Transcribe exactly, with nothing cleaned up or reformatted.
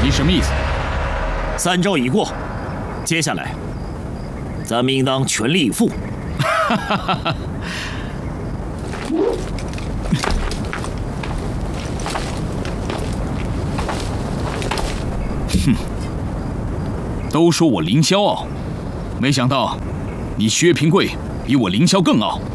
你什么意思？ 三招已过，接下来咱们应当全力以赴。 哈哈哈哈！哼，都说我凌霄傲，没想到你薛平贵比我凌霄更傲。